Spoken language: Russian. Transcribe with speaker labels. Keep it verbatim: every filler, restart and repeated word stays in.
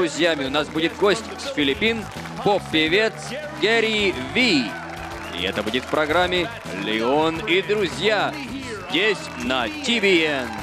Speaker 1: друзьями. У нас будет гость с Филиппин, поп-певец Гэри Ви. И это будет в программе «Леон и друзья» здесь на Ти Би Эн.